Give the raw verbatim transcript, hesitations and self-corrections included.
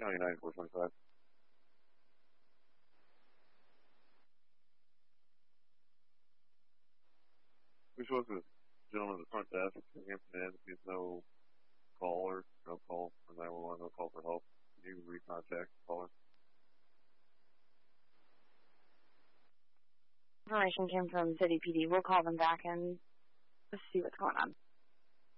County ninety-four twenty-five. We spoke to the gentleman at the front desk in Hampton Inn. He has no call or no call for nine one one, no call for help. Can you recontact the caller? Information came from City P D. We'll call them back and see what's going on.